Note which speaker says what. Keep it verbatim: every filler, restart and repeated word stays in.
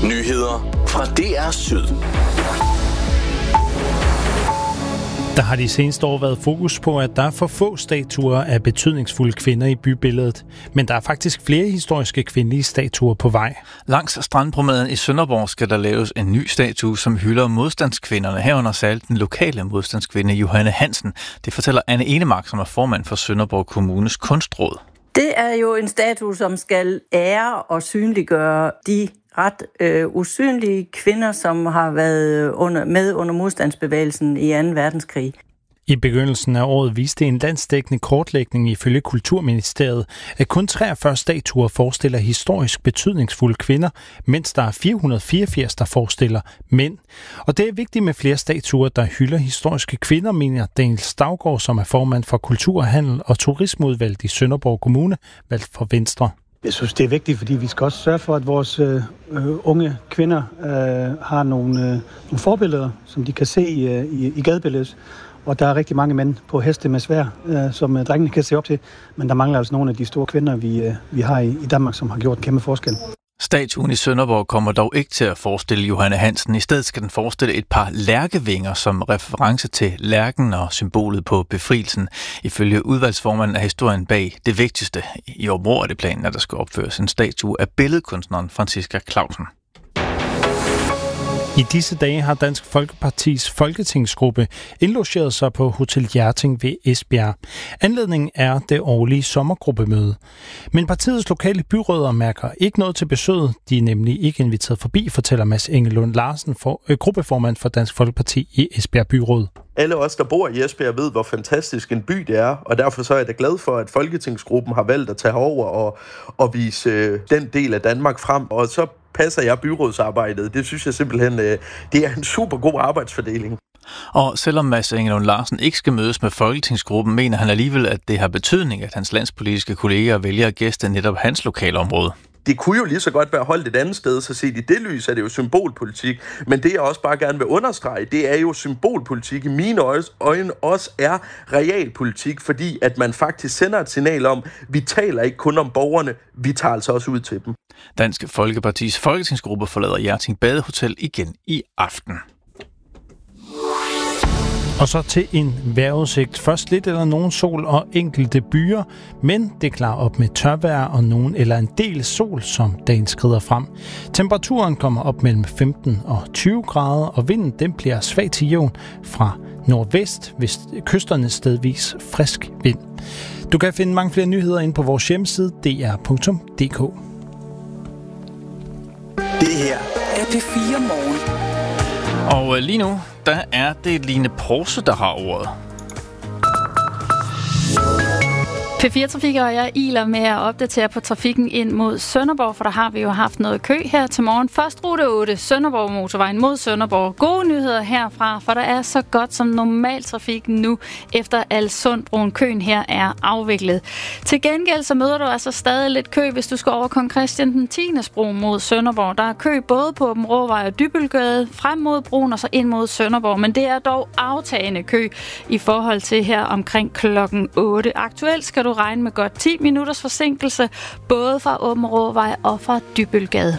Speaker 1: Nyheder fra D R Syd.
Speaker 2: Der har de seneste år været fokus på, at der er for få statuer af betydningsfulde kvinder i bybilledet. Men der er faktisk flere historiske kvindelige statuer på vej.
Speaker 3: Langs strandpromenaden i Sønderborg skal der laves en ny statue, som hylder modstandskvinderne, herunder særligt den lokale modstandskvinde Johanne Hansen. Det fortæller Anne Enemark, som er formand for Sønderborg Kommunes kunstråd.
Speaker 4: Det er jo en statue, som skal ære og synliggøre de ret øh, usynlige kvinder, som har været under, med under modstandsbevægelsen i anden verdenskrig.
Speaker 2: I begyndelsen af året viste en landsdækkende kortlægning ifølge Kulturministeriet, at kun treogfyrre statuer forestiller historisk betydningsfulde kvinder, mens der er fire hundrede og fireogfirs, der forestiller mænd. Og det er vigtigt med flere statuer, der hylder historiske kvinder, mener Daniel Stavgaard, som er formand for Kultur, Handel og Turismeudvalget i Sønderborg Kommune, valgt for Venstre.
Speaker 5: Jeg synes, det er vigtigt, fordi vi skal også sørge for, at vores øh, unge kvinder øh, har nogle, øh, nogle forbilleder, som de kan se øh, i, i gadebilledet. Og der er rigtig mange mænd på heste med sværd, øh, som øh, drengene kan se op til. Men der mangler altså nogle af de store kvinder, vi, øh, vi har i, i Danmark, som har gjort en kæmpe forskel.
Speaker 3: Statuen i Sønderborg kommer dog ikke til at forestille Johanne Hansen. I stedet skal den forestille et par lærkevinger som reference til lærken og symbolet på befrielsen. Ifølge udvalgsformanden er historien bag det vigtigste. I år er det planen, at der skal opføres en statue af billedkunstneren Franciska Clausen.
Speaker 2: I disse dage har Dansk Folkepartis folketingsgruppe indlogeret sig på Hotel Hjerting ved Esbjerg. Anledningen er det årlige sommergruppemøde. Men partiets lokale byrødder mærker ikke noget til besøget. De er nemlig ikke inviteret forbi, fortæller Mads Engelund Larsen, for, øh, gruppeformand for Dansk Folkeparti i Esbjerg Byråd.
Speaker 6: Alle os, der bor i Esbjerg, ved, hvor fantastisk en by det er, og derfor så er jeg da glad for, at Folketingsgruppen har valgt at tage over og, og vise øh, den del af Danmark frem. Og så passer jeg byrådsarbejdet. Det synes jeg simpelthen, øh, det er en super god arbejdsfordeling.
Speaker 3: Og selvom Mads Engelund Larsen ikke skal mødes med Folketingsgruppen, mener han alligevel, at det har betydning, at hans landspolitiske kolleger vælger at gæste netop hans lokalområde.
Speaker 6: Det kunne jo lige så godt være holdt et andet sted, så set i det lys er det jo symbolpolitik. Men det jeg også bare gerne vil understrege, det er jo symbolpolitik i mine øjne også er realpolitik, fordi at man faktisk sender et signal om, vi taler ikke kun om borgerne, vi tager altså også ud til dem.
Speaker 3: Dansk Folkepartis folketingsgruppe forlader Hjerting Badehotel igen i aften.
Speaker 2: Og så til en vejrudsigt. Først lidt eller nogen sol og enkelte byer, men det klarer op med tørvejr og nogen eller en del sol, som dagen skrider frem. Temperaturen kommer op mellem femten og tyve grader, og vinden den bliver svag til jævn fra nordvest, hvis kysterne stedvis frisk vind. Du kan finde mange flere nyheder inde på vores hjemmeside d r punktum d k.
Speaker 1: Det her er P fire Morgen.
Speaker 3: Og lige nu, der er det Line Porse, der har ordet.
Speaker 7: P fire Trafik og jeg iler med at opdatere på trafikken ind mod Sønderborg, for der har vi jo haft noget kø her til morgen. Først rute otte, Sønderborg motorvejen mod Sønderborg. Gode nyheder herfra, for der er så godt som normal trafik nu, efter Alsundbroen. Køen her er afviklet. Til gengæld så møder du altså stadig lidt kø, hvis du skal over Kong Christian den tiende bro mod Sønderborg. Der er kø både på Åbenråvej og Dybølgade, frem mod broen og så ind mod Sønderborg. Men det er dog aftagende kø i forhold til her omkring klokken otte. Aktuelt skal du regne med godt ti minutters forsinkelse, både fra Åbenråvej og fra Dybølgade.